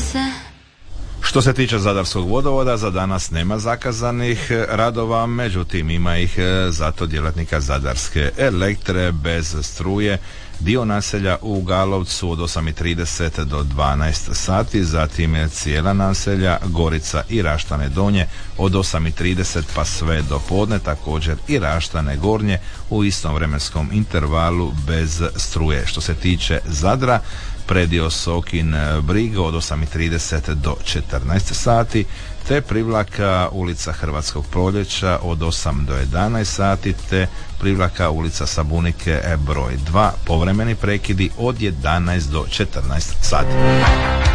se. Što se tiče Zadarskog vodovoda, za danas nema zakazanih radova, međutim ima ih zato djelatnika Zadarske elektre bez struje. Dio naselja u Galovcu od 8:30 do 12 sati, zatim cijela naselja Gorica i Raštane Donje od 8:30 pa sve do podne, također i Raštane Gornje u istom vremenskom intervalu bez struje. Što se tiče Zadra, predio Sokin Brig od 8:30 do 14 sati, te Privlaka ulica Hrvatskog proljeća od 8 do 11 sati, te Privlaka ulica Sabunike broj 2, povremeni prekidi od 11 do 14 sati.